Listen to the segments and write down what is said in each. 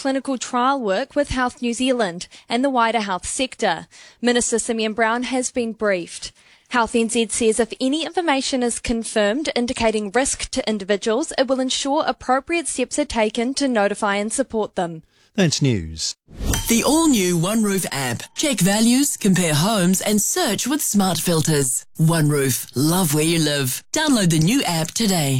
clinical trial work with Health New Zealand and the wider health sector. Minister Simeon Brown has been briefed. Health NZ says if any information is confirmed indicating risk to individuals, it will ensure appropriate steps are taken to notify and support them. That's news. The all-new OneRoof app. Check values, compare homes and search with smart filters. OneRoof. Love where you live. Download the new app today.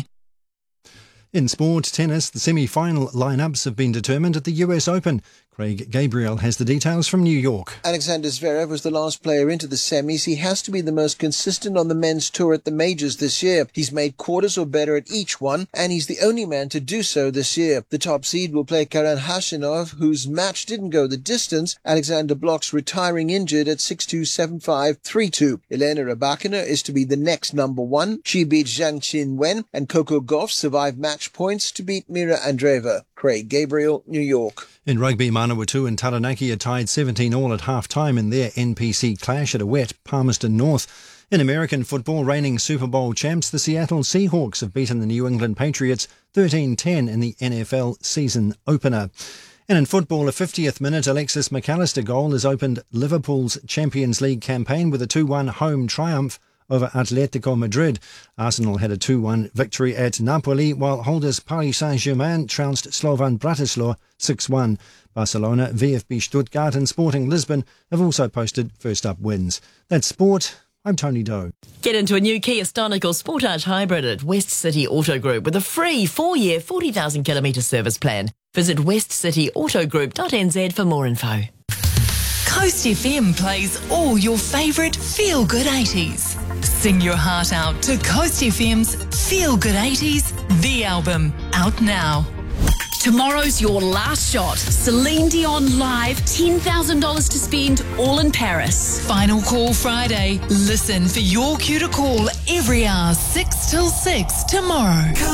In sport tennis, the semi-final lineups have been determined at the US Open. Craig Gabriel has the details from New York. Alexander Zverev was the last player into the semis. He has to be the most consistent on the men's tour at the majors this year. He's made quarters or better at each one, and he's the only man to do so this year. The top seed will play Karen Khachanov, whose match didn't go the distance. Alexander Blok's retiring injured at 6-2, 7-5, 3-2. Elena Rybakina is to be the next number one. She beat Zhang Qinwen, and Coco Gauff survived match points to beat Mira Andreeva. Craig Gabriel, New York. In rugby, Manawatu and Taranaki are tied 17-all at half-time in their NPC clash at a wet Palmerston North. In American football, reigning Super Bowl champs, the Seattle Seahawks have beaten the New England Patriots 13-10 in the NFL season opener. And in football, a 50th minute Alexis McAllister goal has opened Liverpool's Champions League campaign with a 2-1 home triumph over Atletico Madrid. Arsenal had a 2-1 victory at Napoli, while holders Paris Saint-Germain trounced Slovan Bratislava 6-1. Barcelona, VfB Stuttgart and Sporting Lisbon have also posted first-up wins. That's sport. I'm Tony Doe. Get into a new Kia Stonic or Sportage Hybrid at West City Auto Group with a free 4-year, 40,000 kilometre service plan. Visit westcityautogroup.nz for more info. Coast FM plays all your favourite feel-good 80s. Sing your heart out to Coast FM's Feel Good 80s, the album, out now. Tomorrow's your last shot. Celine Dion live, $10,000 to spend, all in Paris. Final call Friday. Listen for your cue to call every hour, 6 till 6 tomorrow.